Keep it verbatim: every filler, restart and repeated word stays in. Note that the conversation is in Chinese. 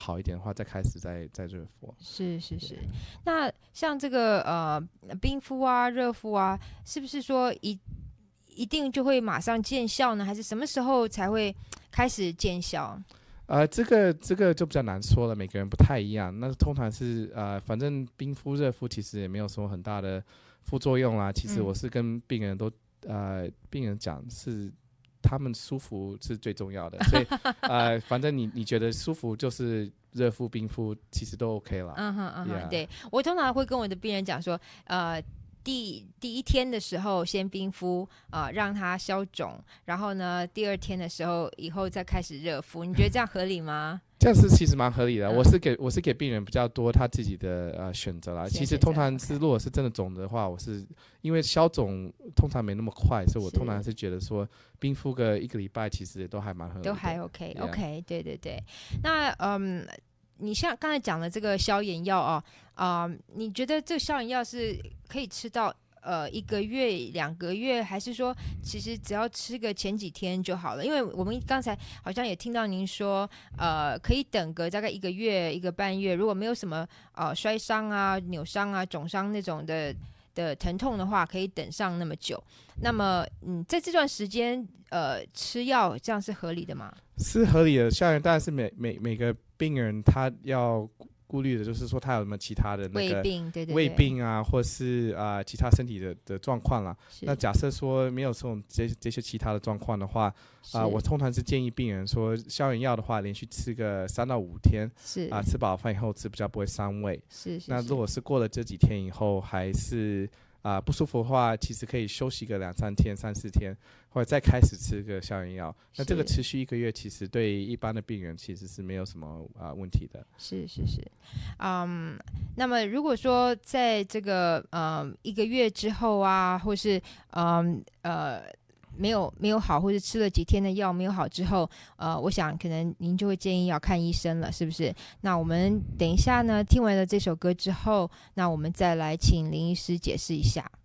好一点的话，再开始再再热敷。 是是是。那像这个呃冰敷啊、热敷啊，是不是说一一定就会马上见效呢？还是什么时候才会开始见效？ 呃，这个这个就比较难说了，每个人不太一样。那通常是呃，反正冰敷、热敷其实也没有什么很大的副作用啦。其实我是跟病人都、嗯、呃，病人讲是他们舒服是最重要的，所以呃，反正你你觉得舒服就是热敷、冰敷，其实都 OK 了。 嗯哼嗯哼， yeah. 对，我通常会跟我的病人讲说，呃。第第一天的时候先冰敷啊、呃，让它消肿，然后呢，第二天的时候以后再开始热敷。你觉得这样合理吗？ 这样是其实蛮合理的。 嗯、 我是给我是给病人比较多他自己的呃选择啦。其实通常是如果是真的肿的话，我是因为消肿通常没那么快，所以我通常是觉得说冰敷个一个礼拜其实都还蛮合理的， 都还 OK yeah. OK， 对对对。那嗯。你像刚才讲的这个消炎药啊，啊、呃，你觉得这个消炎药是可以吃到呃一个月、两个月，还是说其实只要吃个前几天就好了？因为我们刚才好像也听到您说，呃，可以等个大概一个月、一个半月，如果没有什么呃摔伤啊、扭伤啊、肿伤那种的的疼痛的话，可以等上那么久。那么，嗯，在这段时间，呃，吃药这样是合理的吗？ 是合理的。消炎当然是每每每个病人他要顾虑的，就是说他有没有其他的那个胃病，对对对， 胃病啊，或是啊、呃、其他身体的的状况啦。那假设说没有这种这这些其他的状况的话，啊、呃，我通常是建议病人说，消炎药的话，连续吃个三到五天， 是啊、 呃，吃饱饭以后吃比较不会伤胃。 是是是。 那如果是过了这几天以后还是啊、呃、不舒服的话，其实可以休息个两三天、三四天，或者再开始吃个消炎药。那这个持续一个月，其实对一般的病人其实是没有什么啊、呃、问题的。 是是是，嗯，那么如果说在这个嗯一个月之后啊，或是嗯呃没有没有好，或者吃了几天的药没有好之后，呃，我想可能您就会建议要看医生了，是不是？那我们等一下呢，听完了这首歌之后，那我们再来请林医师解释一下。